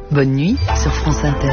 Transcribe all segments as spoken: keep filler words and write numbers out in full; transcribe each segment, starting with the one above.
Bonne nuit sur France Inter.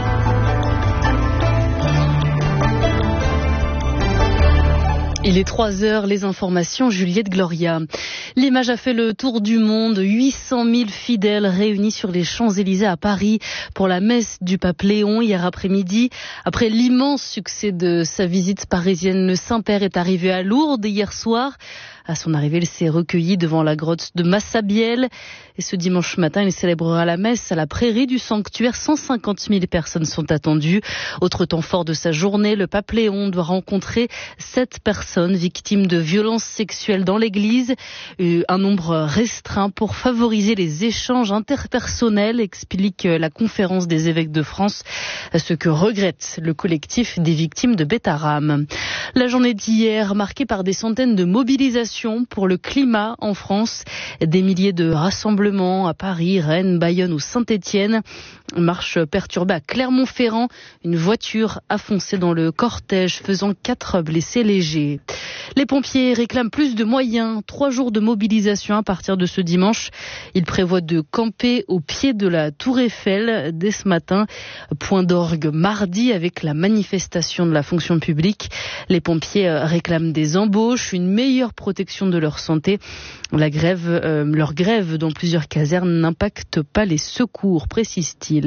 Il est trois heures, les informations, Juliette Gloria. L'image a fait le tour du monde. huit cent mille fidèles réunis sur les Champs-Élysées à Paris pour la messe du pape Léon hier après-midi. Après l'immense succès de sa visite parisienne, le Saint-Père est arrivé à Lourdes hier soir. À son arrivée, il s'est recueilli devant la grotte de Massabielle. Et ce dimanche matin, il célébrera la messe à la prairie du sanctuaire. cent cinquante mille personnes sont attendues. Autre temps fort de sa journée, le pape Léon doit rencontrer sept personnes victimes de violences sexuelles dans l'église. Un nombre restreint pour favoriser les échanges interpersonnels, explique la conférence des évêques de France, ce que regrette le collectif des victimes de Beth Aram. La journée d'hier, marquée par des centaines de mobilisations pour le climat en France, des milliers de rassemblements à Paris, Rennes, Bayonne ou Saint-Étienne. Marche perturbée à Clermont-Ferrand, une voiture a foncé dans le cortège faisant quatre blessés légers. Les pompiers réclament plus de moyens, trois jours de mobilisation à partir de ce dimanche. Ils prévoient de camper au pied de la Tour Eiffel dès ce matin. Point d'orgue mardi avec la manifestation de la fonction publique. Les pompiers réclament des embauches, une meilleure protection de leur santé. La grève, euh, leur grève dans plusieurs casernes n'impacte pas les secours, précise-t-il.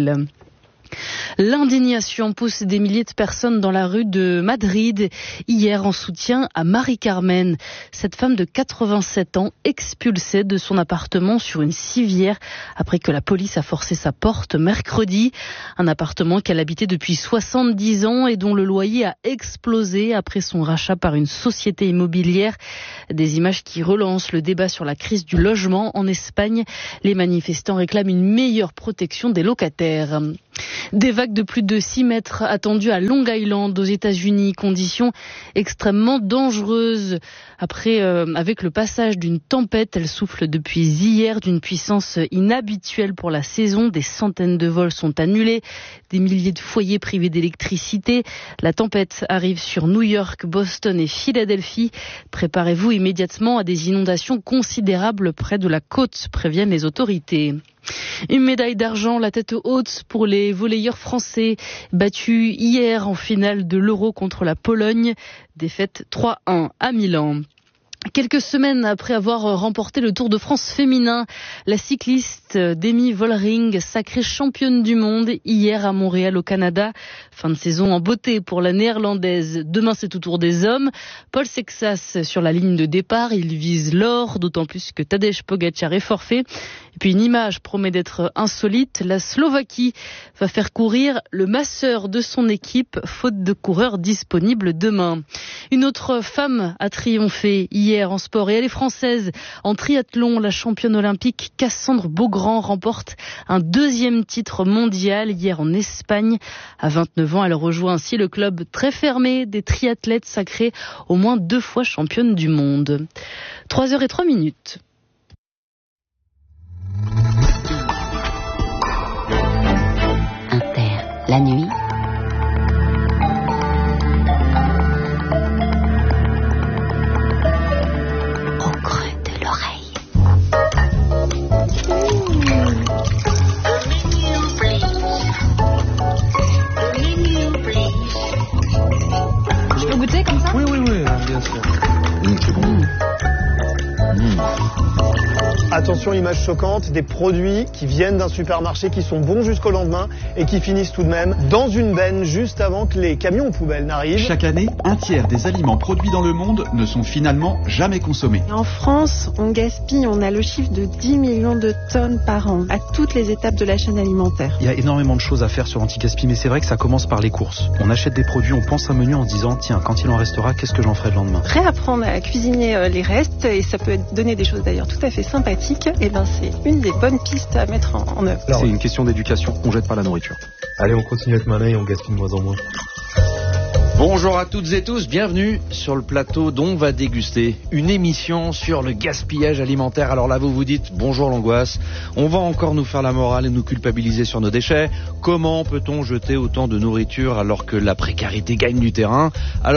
L'indignation pousse des milliers de personnes dans la rue de Madrid hier en soutien à Marie-Carmen. Cette femme de quatre-vingt-sept ans expulsée de son appartement sur une civière après que la police a forcé sa porte mercredi. Un appartement qu'elle habitait depuis soixante-dix ans et dont le loyer a explosé après son rachat par une société immobilière. Des images qui relancent le débat sur la crise du logement en Espagne. Les manifestants réclament une meilleure protection des locataires. Des vagues de plus de six mètres attendues à Long Island aux États-Unis, conditions extrêmement dangereuses. Après, euh, avec le passage d'une tempête, elle souffle depuis hier d'une puissance inhabituelle pour la saison. Des centaines de vols sont annulés, des milliers de foyers privés d'électricité. La tempête arrive sur New York, Boston et Philadelphie. Préparez-vous immédiatement à des inondations considérables près de la côte, préviennent les autorités. Une médaille d'argent, la tête haute pour les volleyeurs français, battus hier en finale de l'Euro contre la Pologne, défaite trois un à Milan. Quelques semaines après avoir remporté le Tour de France féminin, la cycliste Demi Vollering, sacrée championne du monde hier à Montréal au Canada. Fin de saison en beauté pour la néerlandaise. Demain, c'est au tour des hommes. Paul Sexas sur la ligne de départ. Il vise l'or, d'autant plus que Tadej Pogačar est forfait. Et puis une image promet d'être insolite. La Slovaquie va faire courir le masseur de son équipe, faute de coureurs disponibles demain. Une autre femme a triomphé hier en sport et elle est française. En triathlon, la championne olympique Cassandre Beaugrand remporte un deuxième titre mondial hier en Espagne. À vingt-neuf ans, elle rejoint ainsi le club très fermé des triathlètes sacrés au moins deux fois championne du monde. trois heures et trois minutes. Inter, la nuit. Attention, image choquante, des produits qui viennent d'un supermarché qui sont bons jusqu'au lendemain et qui finissent tout de même dans une benne juste avant que les camions aux poubelles n'arrivent. Chaque année, un tiers des aliments produits dans le monde ne sont finalement jamais consommés. En France, on gaspille, on a le chiffre de dix millions de tonnes par an à toutes les étapes de la chaîne alimentaire. Il y a énormément de choses à faire sur l'anti-gaspi, mais c'est vrai que ça commence par les courses. On achète des produits, on pense un menu en se disant tiens, quand il en restera, qu'est-ce que j'en ferai le lendemain? Réapprendre à cuisiner les restes, et ça peut donner des choses d'ailleurs tout à fait sympathiques. Et ben c'est une des bonnes pistes à mettre en, en œuvre. C'est une question d'éducation, on jette pas la nourriture. Allez, on continue à être malin et on gaspille de moins en moins. Bonjour à toutes et tous, bienvenue sur le plateau dont on va déguster une émission sur le gaspillage alimentaire. Alors là, vous vous dites, bonjour l'angoisse, on va encore nous faire la morale et nous culpabiliser sur nos déchets. Comment peut-on jeter autant de nourriture alors que la précarité gagne du terrain? Alors,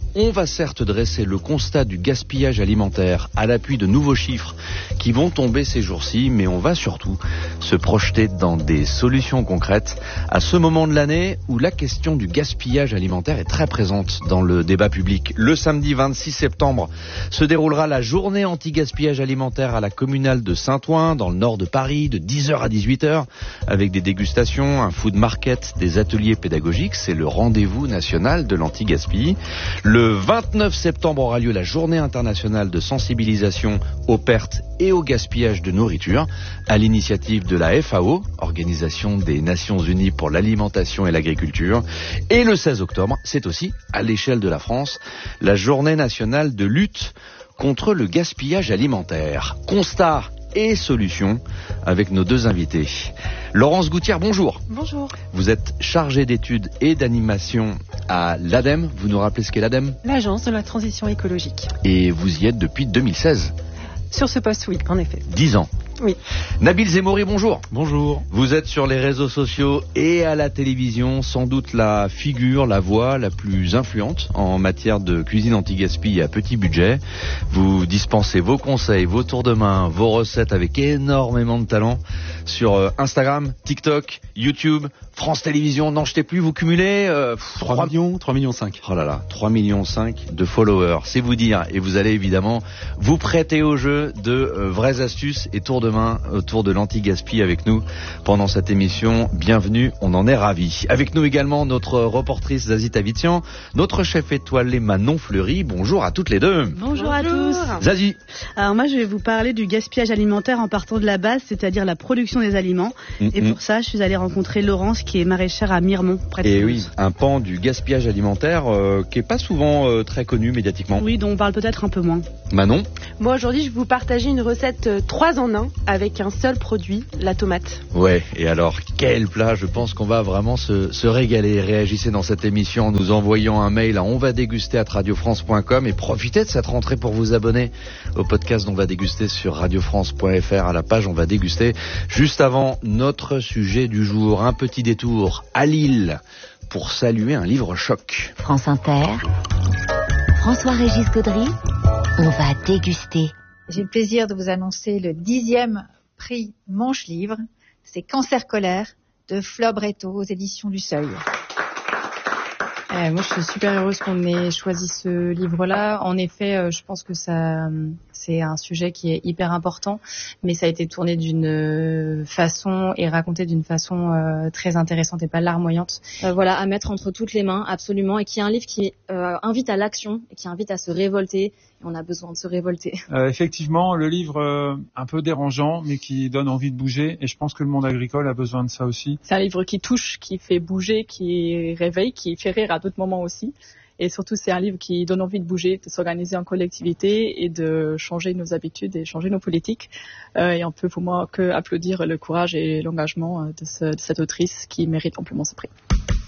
On va certes dresser le constat du gaspillage alimentaire à l'appui de nouveaux chiffres qui vont tomber ces jours-ci, mais on va surtout se projeter dans des solutions concrètes à ce moment de l'année où la question du gaspillage alimentaire est très présente dans le débat public. Le samedi vingt-six septembre se déroulera la journée anti-gaspillage alimentaire à la communale de Saint-Ouen, dans le nord de Paris, de dix heures à dix-huit heures, avec des dégustations, un food market, des ateliers pédagogiques. C'est le rendez-vous national de l'anti-gaspi. Le vingt-neuf septembre aura lieu la journée internationale de sensibilisation aux pertes et au gaspillage de nourriture, à l'initiative de la F A O, Organisation des Nations Unies pour l'alimentation et l'agriculture. Et le seize octobre, c'est aussi, à l'échelle de la France, la journée nationale de lutte contre le gaspillage alimentaire. Constat et solutions avec nos deux invités. Laurence Gouttière, bonjour. Bonjour. Vous êtes chargée d'études et d'animation à l'ADEME. Vous nous rappelez ce qu'est l'ADEME ? L'Agence de la transition écologique. Et vous y êtes depuis deux mille seize. Sur ce poste, oui, en effet. Dix ans. Oui. Nabil Zemouri, bonjour. Bonjour. Vous êtes sur les réseaux sociaux et à la télévision, sans doute la figure, la voix la plus influente en matière de cuisine anti-gaspi à petit budget. Vous dispensez vos conseils, vos tours de main, vos recettes avec énormément de talent sur Instagram, TikTok, YouTube, France Télévisions. N'en jetez plus, vous cumulez euh, trois millions, trois millions cinq. Oh là là, trois millions cinq de followers, c'est vous dire. Et vous allez évidemment vous prêter au jeu de euh, vraies astuces et tours de main autour de l'anti-gaspi avec nous pendant cette émission. Bienvenue, on en est ravis. Avec nous également notre reportrice Zazie Tavitian, notre chef étoilé Manon Fleury. Bonjour à toutes les deux. Bonjour, Bonjour à tous. Zazie. Alors moi je vais vous parler du gaspillage alimentaire en partant de la base, c'est-à-dire la production des aliments. Mm-hmm. Et pour ça, je suis allée rencontrer Laurence qui est maraîchère à Miremont, près de Et Toulouse. oui, un pan du gaspillage alimentaire euh, qui est pas souvent euh, très connu médiatiquement. Oui, dont on parle peut-être un peu moins. Manon. Moi aujourd'hui, je vais vous partager une recette euh, trois en un avec un seul produit, la tomate. Ouais, et alors quel plat. Je pense qu'on va vraiment se, se régaler. Réagissez dans cette émission en nous envoyant un mail à onvadéguster arobase radio france point com et profitez de cette rentrée pour vous abonner au podcast d'On va déguster sur radio france point f r à la page On va déguster. Juste avant notre sujet du jour, un petit détour à Lille pour saluer un livre choc. France Inter, François-Régis Gaudry, On va déguster. J'ai le plaisir de vous annoncer le dixième prix Manche Livre. C'est Cancer Colère de Fleur Bretto aux éditions du Seuil. Euh, moi, je suis super heureuse qu'on ait choisi ce livre-là. En effet, euh, je pense que ça, c'est un sujet qui est hyper important, mais ça a été tourné d'une façon et raconté d'une façon euh, très intéressante et pas larmoyante. Euh, voilà, à mettre entre toutes les mains, absolument, et qui est un livre qui euh, invite à l'action, et qui invite à se révolter. Et on a besoin de se révolter. Euh, effectivement, le livre euh, un peu dérangeant, mais qui donne envie de bouger. Et je pense que le monde agricole a besoin de ça aussi. C'est un livre qui touche, qui fait bouger, qui réveille, qui fait rire à d'autres moments aussi. Et surtout, c'est un livre qui donne envie de bouger, de s'organiser en collectivité et de changer nos habitudes et changer nos politiques. Euh, et on peut pour moi que applaudir le courage et l'engagement de, ce, de cette autrice qui mérite amplement ce prix.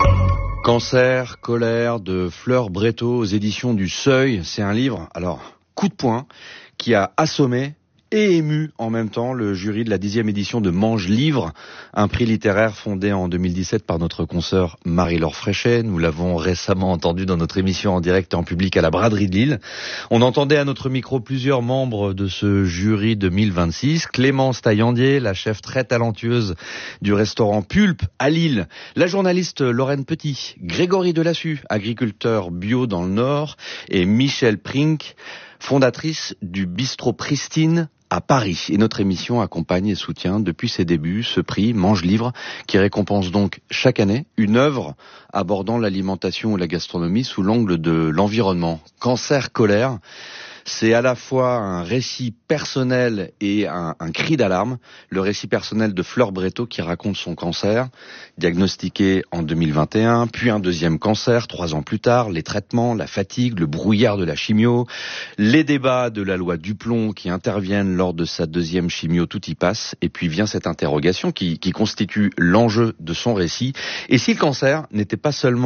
Cancer, colère de Fleur Bretto aux éditions du Seuil. C'est un livre, alors, coup de poing, qui a assommé et ému en même temps le jury de la dixième édition de Mange Livre, un prix littéraire fondé en deux mille dix-sept par notre consoeur Marie-Laure Fréchet. Nous l'avons récemment entendu dans notre émission en direct et en public à la Braderie de Lille. On entendait à notre micro plusieurs membres de ce jury deux mille vingt-six. Clémence Taillandier, la chef très talentueuse du restaurant Pulpe à Lille. La journaliste Lorraine Petit, Grégory Delassus, agriculteur bio dans le Nord, et Michel Prink, fondatrice du bistrot Pristine à Paris. Et notre émission accompagne et soutient depuis ses débuts ce prix Mange Livre qui récompense donc chaque année une œuvre abordant l'alimentation ou la gastronomie sous l'angle de l'environnement. Cancer, colère, c'est à la fois un récit personnel et un, un cri d'alarme. Le récit personnel de Fleur Bretto qui raconte son cancer, diagnostiqué en deux mille vingt et un, puis un deuxième cancer trois ans plus tard, les traitements, la fatigue, le brouillard de la chimio, les débats de la loi Duplon qui interviennent lors de sa deuxième chimio, tout y passe. Et puis vient cette interrogation qui, qui constitue l'enjeu de son récit. Et si le cancer n'était pas seulement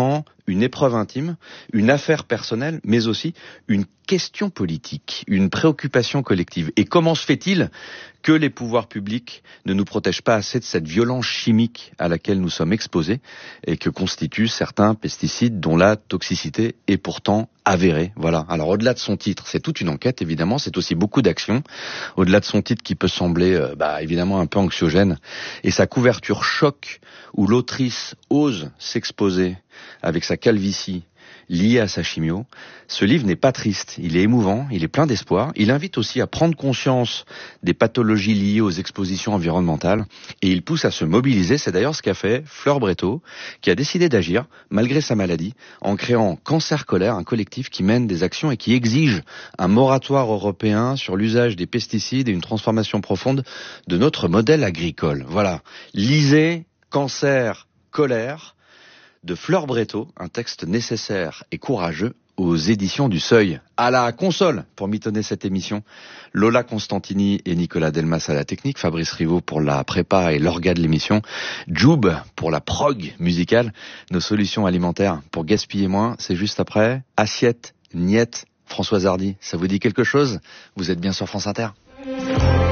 une épreuve intime, une affaire personnelle, mais aussi une question politique, une préoccupation collective. Et comment se fait-il que les pouvoirs publics ne nous protègent pas assez de cette violence chimique à laquelle nous sommes exposés et que constituent certains pesticides dont la toxicité est pourtant avérée. Voilà. Alors au-delà de son titre, c'est toute une enquête évidemment, c'est aussi beaucoup d'actions. Au-delà de son titre qui peut sembler euh, bah, évidemment un peu anxiogène et sa couverture choc où l'autrice ose s'exposer avec sa calvitie liée à sa chimio, ce livre n'est pas triste, il est émouvant, il est plein d'espoir, il invite aussi à prendre conscience des pathologies liées aux expositions environnementales et il pousse à se mobiliser, c'est d'ailleurs ce qu'a fait Fleur Bréteau, qui a décidé d'agir malgré sa maladie en créant Cancer Colère, un collectif qui mène des actions et qui exige un moratoire européen sur l'usage des pesticides et une transformation profonde de notre modèle agricole. Voilà, lisez Cancer Colère de Fleur Bréteau, un texte nécessaire et courageux aux éditions du Seuil. À la console, pour mitonner cette émission, Lola Constantini et Nicolas Delmas à la technique, Fabrice Rivaud pour la prépa et l'orga de l'émission, Joub pour la prog musicale, nos solutions alimentaires pour gaspiller moins, c'est juste après. Assiette, Niette, Françoise Hardy, ça vous dit quelque chose? Vous êtes bien sur France Inter.